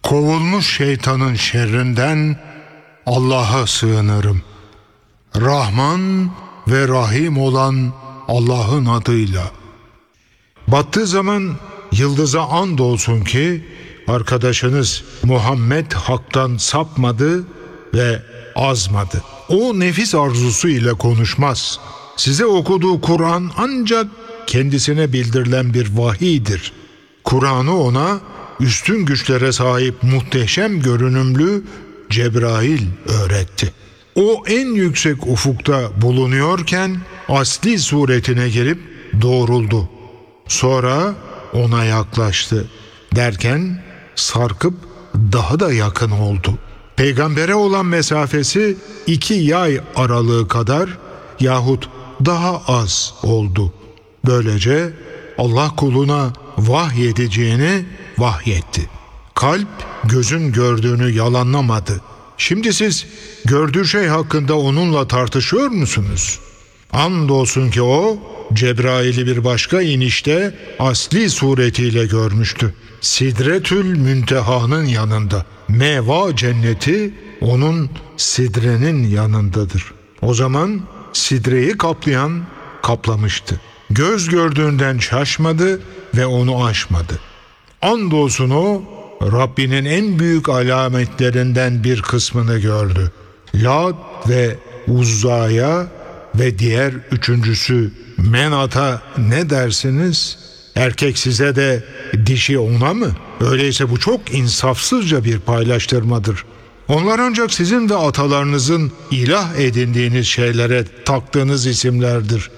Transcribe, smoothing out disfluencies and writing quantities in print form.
Kovulmuş şeytanın şerrinden Allah'a sığınırım. Rahman ve Rahim olan Allah'ın adıyla. Battığı zaman yıldıza andolsun ki arkadaşınız Muhammed haktan sapmadı ve azmadı. O nefis arzusu ile konuşmaz. Size okuduğu Kur'an ancak kendisine bildirilen bir vahiydir. Kur'an'ı ona üstün güçlere sahip muhteşem görünümlü Cebrail öğretti. O en yüksek ufukta bulunuyorken asli suretine girip doğruldu. Sonra ona yaklaştı derken sarkıp daha da yakın oldu. Peygambere olan mesafesi 2 yay aralığı kadar yahut daha az oldu. Böylece Allah kuluna vahyedeceğini vahyetti. Kalp gözün gördüğünü yalanlamadı. Şimdi siz gördüğü şey hakkında onunla tartışıyor musunuz? Andolsun ki o Cebrail'i bir başka inişte asli suretiyle görmüştü. Sidretül Münteha'nın yanında. Meva cenneti onun sidrenin yanındadır. O zaman sidreyi kaplamıştı. Göz gördüğünden şaşmadı ve onu aşmadı. Andolsun o Rabbinin en büyük alametlerinden bir kısmını gördü. Lat ve Uzza'ya ve diğer üçüncüsü Menat'a ne dersiniz? Erkek size de dişi ona mı? Öyleyse bu çok insafsızca bir paylaştırmadır. Onlar ancak sizin ve atalarınızın ilah edindiğiniz şeylere taktığınız isimlerdir.